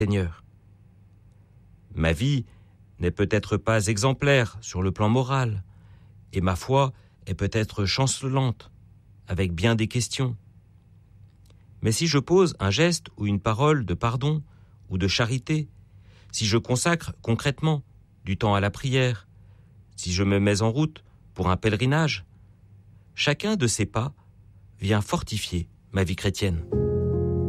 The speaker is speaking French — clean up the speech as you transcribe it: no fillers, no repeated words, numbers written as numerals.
Seigneur. Ma vie n'est peut-être pas exemplaire sur le plan moral, et ma foi est peut-être chancelante, avec bien des questions. Mais si je pose un geste ou une parole de pardon ou de charité, si je consacre concrètement du temps à la prière, si je me mets en route pour un pèlerinage, chacun de ces pas vient fortifier ma vie chrétienne.